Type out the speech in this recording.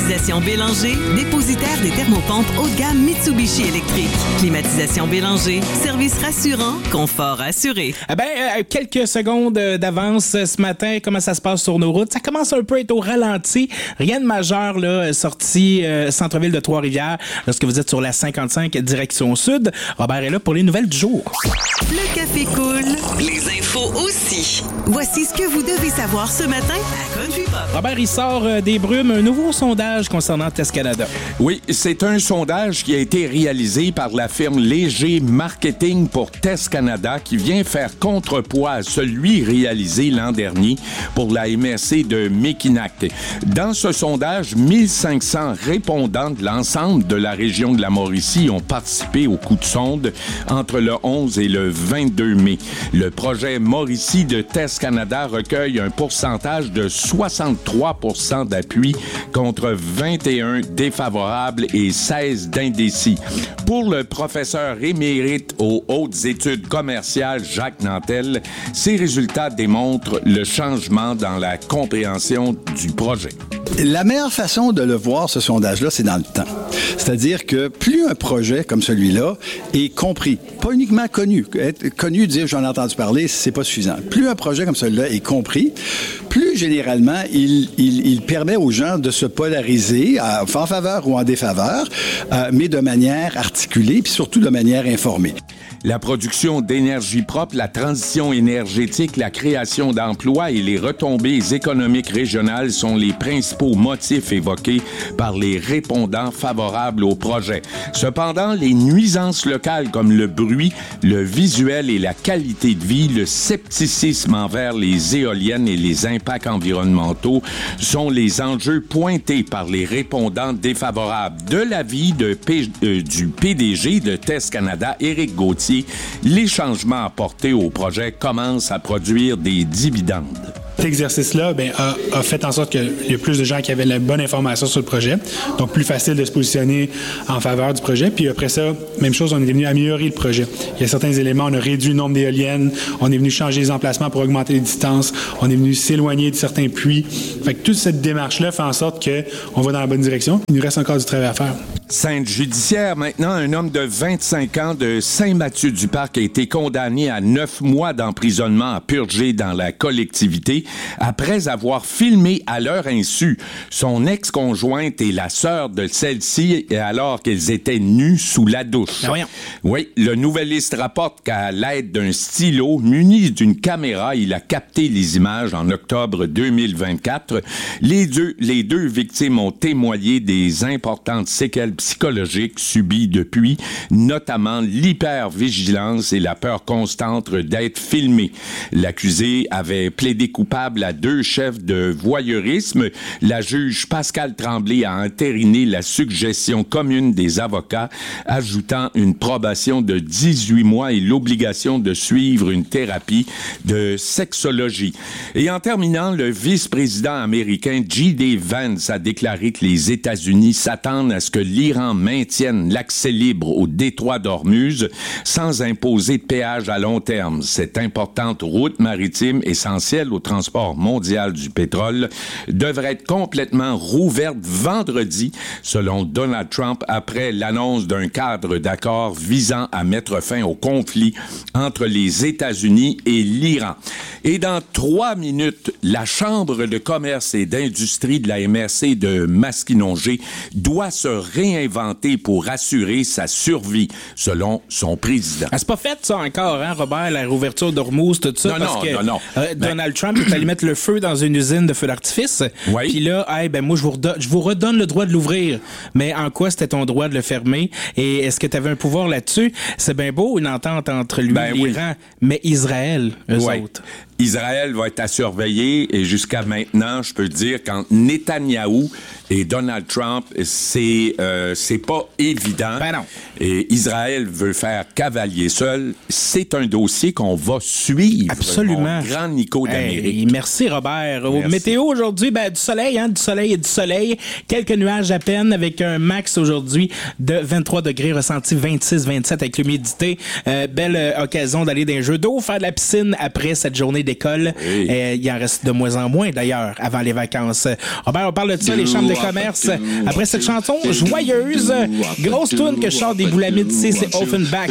Climatisation Bélanger, dépositaire des thermopompes haut de gamme Mitsubishi électrique. Climatisation Bélanger, service rassurant, confort assuré. Quelques secondes d'avance ce matin, comment ça se passe sur nos routes? Ça commence un peu à être au ralenti. Rien de majeur, là, sorti centre-ville de Trois-Rivières. Lorsque vous êtes sur la 55 direction sud, Robert est là pour les nouvelles du jour. Le café coule, les infos aussi. Voici ce que vous devez savoir ce matin à Country Pop. Robert, il sort des brumes un nouveau sondage concernant Test Canada. Oui, c'est un sondage qui a été réalisé par la firme Léger Marketing pour Test Canada qui vient faire contrepoids à celui réalisé l'an dernier pour la MRC de Mekinac. Dans ce sondage, 1500 répondants de l'ensemble de la région de la Mauricie ont participé au coup de sonde entre le 11 et le 22 mai. Le projet Mauricie de Test Canada recueille un pourcentage de 63% d'appui contre 21 défavorables et 16 d'indécis. Pour le professeur émérite aux hautes études commerciales Jacques Nantel, ces résultats démontrent le changement dans la compréhension du projet. La meilleure façon de le voir, ce sondage-là, c'est dans le temps. C'est-à-dire que plus un projet comme celui-là est compris, pas uniquement connu. Être connu, dire j'en ai entendu parler, c'est pas suffisant. Plus un projet comme celui-là est compris, plus généralement, il permet aux gens de se polariser en faveur ou en défaveur, mais de manière articulée, puis surtout de manière informée. La production d'énergie propre, la transition énergétique, la création d'emplois et les retombées économiques régionales sont les principaux motifs évoqués par les répondants favorables au projet. Cependant, les nuisances locales comme le bruit, le visuel et la qualité de vie, le scepticisme envers les éoliennes et les impacts environnementaux sont les enjeux pointés par les répondants défavorables. De l'avis du PDG de Test Canada, Éric Gauthier, les changements apportés au projet commencent à produire des dividendes. Cet exercice-là a fait en sorte qu'il y a plus de gens qui avaient la bonne information sur le projet, donc plus facile de se positionner en faveur du projet. Puis après ça, même chose, on est venu améliorer le projet. Il y a certains éléments, on a réduit le nombre d'éoliennes, on est venu changer les emplacements pour augmenter les distances, on est venu s'éloigner de certains puits. Fait que toute cette démarche-là fait en sorte qu'on va dans la bonne direction. Il nous reste encore du travail à faire. Sainte-Judiciaire, maintenant, un homme de 25 ans de Saint-Mathieu-du-Parc a été condamné à 9 mois d'emprisonnement à purger dans la collectivité après avoir filmé à leur insu son ex-conjointe et la sœur de celle-ci alors qu'elles étaient nues sous la douche. Oui, le Nouvelliste rapporte qu'à l'aide d'un stylo muni d'une caméra, il a capté les images en octobre 2024. Les deux victimes ont témoigné des importantes séquelles psychologiques subies depuis, notamment l'hypervigilance et la peur constante d'être filmé. L'accusé avait plaidé coupable à 2 chefs de voyeurisme. La juge Pascal Tremblay a entériné la suggestion commune des avocats, ajoutant une probation de 18 mois et l'obligation de suivre une thérapie de sexologie. Et en terminant, le vice-président américain J.D. Vance a déclaré que les États-Unis s'attendent à ce que l'Iran maintienne l'accès libre au détroit d'Ormuz sans imposer de péage à long terme. Cette importante route maritime essentielle au transport mondial du pétrole devrait être complètement rouverte vendredi, selon Donald Trump, après l'annonce d'un cadre d'accord visant à mettre fin au conflit entre les États-Unis et l'Iran. Et dans 3 minutes, la Chambre de commerce et d'industrie de la MRC de Masquinongé doit se réinventer pour assurer sa survie, selon son président. C'est pas fait ça encore, hein, Robert, la réouverture d'Ormuz, tout ça, Non. Donald Trump est allé mettre le feu dans une usine de feu d'artifice. Oui. Puis là, moi, je vous redonne le droit de l'ouvrir. Mais en quoi c'était ton droit de le fermer? Et est-ce que tu avais un pouvoir là-dessus? C'est bien beau, une entente entre lui et l'Iran, mais Israël, eux autres. Israël va être à surveiller et jusqu'à maintenant, je peux dire, quand Netanyahou et Donald Trump, c'est pas évident. Ben non. Et Israël veut faire cavalier seul. C'est un dossier qu'on va suivre. Absolument. Mon grand Nico d'Amérique. Hey, merci Robert. Merci. Météo aujourd'hui, du soleil, hein, du soleil et du soleil. Quelques nuages à peine avec un max aujourd'hui de 23 degrés, ressenti 26-27 avec l'humidité. Belle occasion d'aller dans un jeu d'eau, faire de la piscine après cette journée d'école. Il en reste de moins en moins, d'ailleurs, avant les vacances. Robert, on parle de ça, les chambres de commerce. Après cette chanson joyeuse, grosse toune que je sors des boulamites ici, c'est Offenbach.